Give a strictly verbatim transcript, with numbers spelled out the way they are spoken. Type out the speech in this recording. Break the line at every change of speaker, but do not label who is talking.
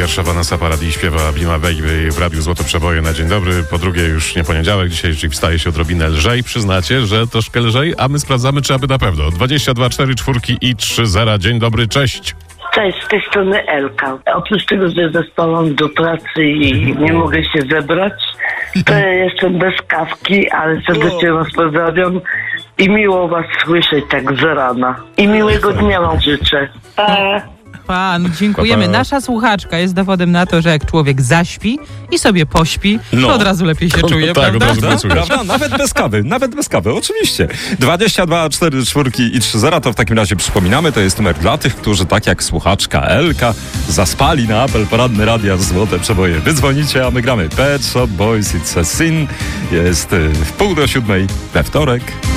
pierwsza Vanessa Paradis śpiewa Be My Baby w Radiu Złote Przeboje na dzień dobry. Po drugie już nie poniedziałek, dzisiaj czyli wstaje się odrobinę lżej. Przyznacie, że troszkę lżej, a my sprawdzamy, czy aby na pewno. dwadzieścia dwa cztery czwórki i trzy zera. Dzień dobry, cześć.
Cześć, z tej strony Elka. Oprócz tego, że zespalam do pracy i nie mogę się zebrać, to ja jestem bez kawki, ale serdecznie was pozdrawiam i miło was słyszeć tak z rana. I miłego dnia wam życzę. Pa!
Pan, dziękujemy.
Pa, pa.
Nasza słuchaczka jest dowodem na to, że jak człowiek zaśpi i sobie pośpi,
No.
to od razu lepiej się
No,
czuje,
tak,
prawda?
od razu pracuje.
Prawda? Nawet bez kawy, nawet bez kawy, oczywiście. dwadzieścia dwa cztery czwórki i trzy zera to w takim razie przypominamy, to jest numer dla tych, którzy tak jak słuchaczka Elka zaspali na apel poranny Radia Złote Przeboje. Wy dzwonicie, a my gramy Pet Shop Boys It's a Sin. Jest y, w pół do siódmej we wtorek.